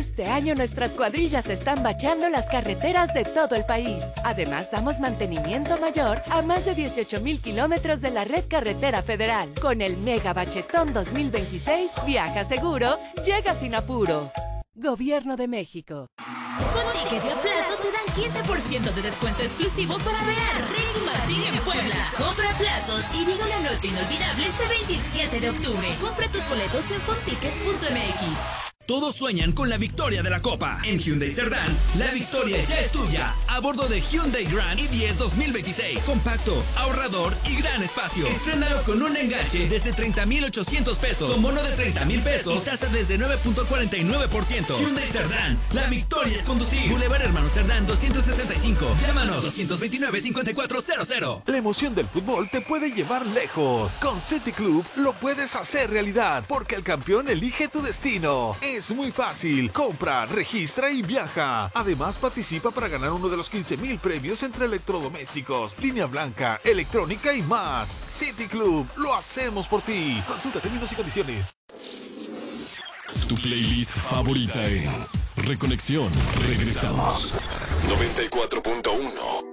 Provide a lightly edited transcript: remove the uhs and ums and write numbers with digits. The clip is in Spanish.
Este año nuestras cuadrillas están bacheando las carreteras de todo el país. Además, damos mantenimiento mayor a más de 18,000 kilómetros de la red carretera federal. Con el Mega Bachetón 2026, viaja seguro, llega sin apuro. Gobierno de México. Fonticket de Aplazo te dan 15% de descuento exclusivo para ver a Ricky Martin en Puebla. Compra plazos y vive una noche inolvidable este 27 de octubre. Compra tus boletos en fonticket.mx. Todos sueñan con la victoria de la Copa. En Hyundai Cerdán, la victoria ya es tuya. A bordo de Hyundai Grand i10 2026. Compacto, ahorrador y gran espacio. Estrénalo con un enganche desde 30,800 pesos. Con bono de 30,000 pesos y tasa desde 9.49%. Hyundai Cerdán, la victoria es conducir. Boulevard Hermano Cerdán 265. Llámanos 229-5400. La emoción del fútbol te puede llevar lejos. Con City Club lo puedes hacer realidad, porque el campeón elige tu destino. Es muy fácil. Compra, registra y viaja. Además, participa para ganar uno de los 15,000 premios entre electrodomésticos, línea blanca, electrónica y más. City Club, lo hacemos por ti. Consulta términos y condiciones. Tu playlist favorita en Reconexión. Regresamos. 94.1